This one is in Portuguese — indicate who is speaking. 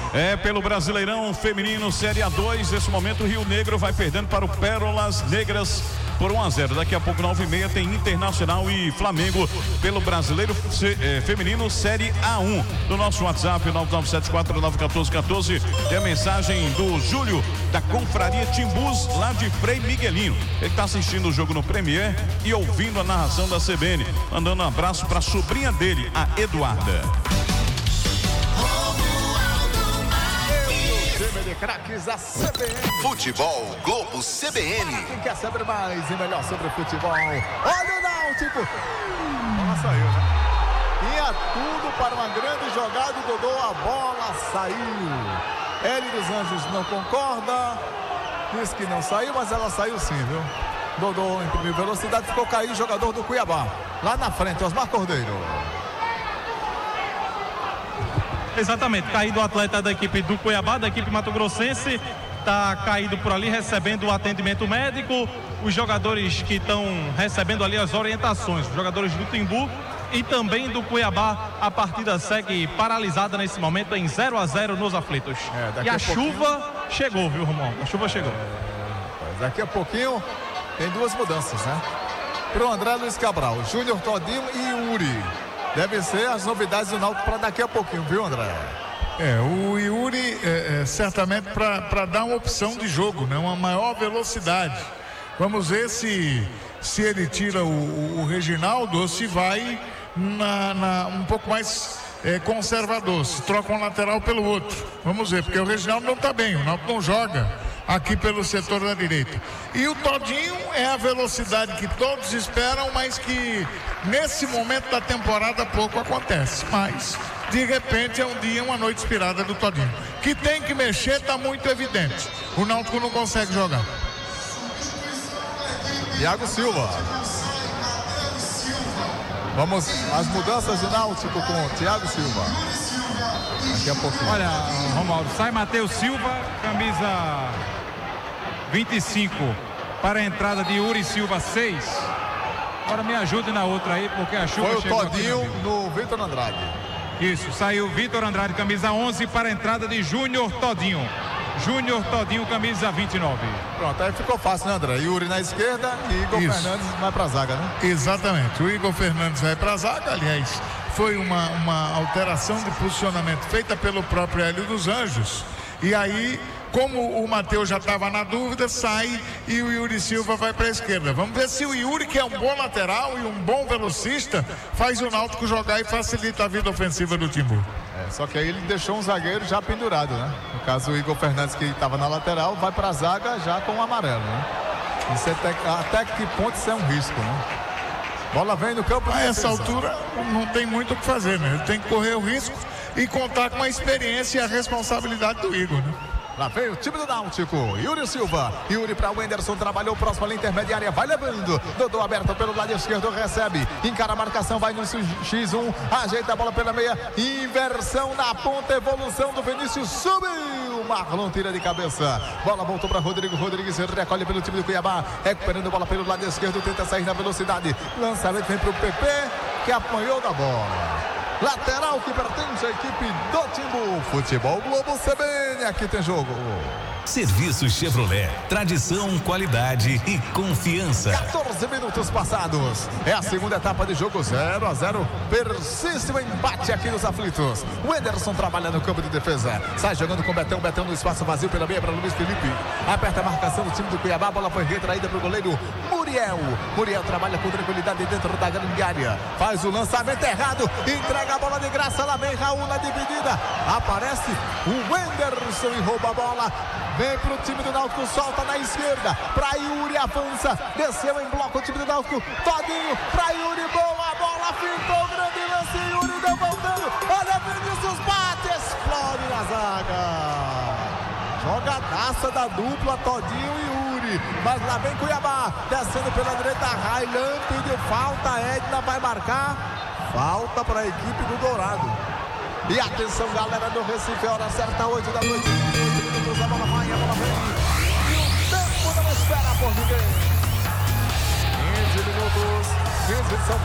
Speaker 1: Pelo Brasileirão Feminino Série A2. Nesse momento o Rio Negro vai perdendo para o Pérolas Negras por 1-0. Daqui a pouco 9h30 tem Internacional e Flamengo pelo Brasileiro Feminino Série A1. No nosso WhatsApp 9974911414 tem a mensagem do Júlio da Confraria Timbus lá de Frei Miguelinho. Ele está assistindo o jogo no Premier e ouvindo a narração da CBN. Mandando um abraço para a sobrinha dele, a Eduarda.
Speaker 2: De craques da CBN.
Speaker 3: Futebol Globo CBN.
Speaker 2: Quem quer saber mais e melhor sobre futebol? Olha o Náutico. Bola saiu, né? Tinha tudo para uma grande jogada. O Dodô, a bola saiu. Hélio dos Anjos não concorda. Diz que não saiu, mas ela saiu sim, viu? Dodô imprimiu velocidade, ficou cair o jogador do Cuiabá. Lá na frente, Osmar Cordeiro.
Speaker 4: Exatamente, caído o atleta da equipe do Cuiabá, da equipe mato-grossense, está caído por ali recebendo o atendimento médico. Os jogadores que estão recebendo ali as orientações, os jogadores do Timbu e também do Cuiabá, a partida segue paralisada nesse momento em 0-0 nos aflitos. E a chuva chegou, viu, Romão? A chuva chegou.
Speaker 2: Daqui a pouquinho tem duas mudanças, né? Para o André Luiz Cabral, Júnior Todinho e Yuri. Deve ser as novidades do Náutico para daqui a pouquinho, viu, André?
Speaker 5: O Yuri certamente para dar uma opção de jogo, né? Uma maior velocidade. Vamos ver se ele tira o Reginaldo ou se vai um pouco mais conservador, se troca um lateral pelo outro. Vamos ver, porque o Reginaldo não está bem, o Náutico não joga aqui pelo setor da direita. E o Todinho é a velocidade que todos esperam, mas que nesse momento da temporada pouco acontece. Mas de repente é um dia, uma noite inspirada do Todinho. Que tem que mexer, está muito evidente. O Náutico não consegue jogar.
Speaker 2: Thiago Silva. Vamos às mudanças do Náutico com o Thiago Silva. Daqui a pouquinho.
Speaker 6: Olha, Romualdo, sai Matheus Silva, camisa 25 para a entrada de Yuri Silva 6. Agora me ajude na outra aí, porque a chuva
Speaker 2: foi
Speaker 6: chegou.
Speaker 2: Foi o Todinho no Vitor Andrade.
Speaker 6: Isso, saiu Vitor Andrade, camisa 11 para a entrada de Júnior Todinho. Júnior Todinho, camisa 29.
Speaker 2: Pronto, aí ficou fácil, né, André? Yuri na esquerda e Igor Fernandes vai para a zaga, né?
Speaker 5: Exatamente, o Igor Fernandes vai para a zaga, aliás, foi uma alteração de posicionamento feita pelo próprio Hélio dos Anjos. E aí, como o Matheus já estava na dúvida, sai e o Yuri Silva vai para a esquerda. Vamos ver se o Yuri, que é um bom lateral e um bom velocista, faz o Náutico jogar e facilita a vida ofensiva do Timbu.
Speaker 2: Só que aí ele deixou um zagueiro já pendurado, né? No caso, o Igor Fernandes, que estava na lateral, vai para a zaga já com o amarelo, né? Isso até que ponto isso é um risco, né? Bola vem no campo.
Speaker 5: A essa altura não tem muito o que fazer, né? Ele tem que correr o risco e contar com a experiência e a responsabilidade do Igor, né?
Speaker 2: Lá vem o time do Náutico, Yuri Silva. Yuri para o Wenderson, trabalhou próximo ali, intermediária, vai levando. Dodô aberto pelo lado esquerdo, recebe. Encara a marcação, vai no X1, ajeita a bola pela meia. Inversão na ponta, evolução do Vinícius, subiu. Marlon tira de cabeça. Bola voltou para Rodrigo. Rodrigues recolhe pelo time do Cuiabá. Recuperando a bola pelo lado esquerdo, tenta sair na velocidade. Lançamento vem para o PP, que apanhou da bola. Lateral que pertence à equipe do Timbu. Futebol Globo CBN, aqui tem jogo.
Speaker 7: Serviço Chevrolet, tradição, qualidade e confiança.
Speaker 2: 14 minutos passados. É a segunda etapa de jogo, 0-0. Persiste o embate aqui nos aflitos. O Wenderson trabalha no campo de defesa. Sai jogando com o Betão. Betão no espaço vazio pela meia para Luiz Felipe. Aperta a marcação do time do Cuiabá. A bola foi retraída para o goleiro Muriel. Muriel trabalha com tranquilidade dentro da grande área. Faz o lançamento errado. Entrega a bola de graça. Lá vem Raul na dividida. Aparece o Wenderson e rouba a bola. Vem pro time do Náutico, solta na esquerda. Pra Yuri, avança. Desceu em bloco o time do Náutico. Todinho pra Yuri, boa bola. Fintou, grande lance. Yuri devolvendo. Olha, Vinícius bate, explode na zaga. Jogadaça da dupla, Todinho e Yuri. Mas lá vem Cuiabá. Descendo pela direita, Railan pediu falta. Edna vai marcar. Falta para a equipe do Dourado. E atenção, galera do Recife, hora certa, 8 da noite. 8 minutos, a bola vai, a bola vem. E o tempo não espera por ninguém. 15 minutos, 15 de São Paulo.